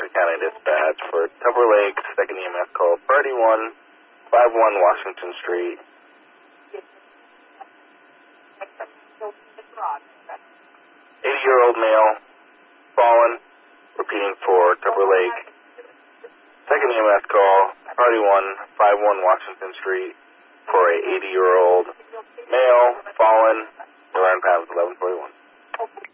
Stafford County Dispatch for Tupper Lake, second EMS call, 3151 Washington Street. 80-year-old male, fallen, repeating for Tupper Lake, second EMS call, 3151 Washington Street for a 80-year-old male, fallen, around pounds 1141.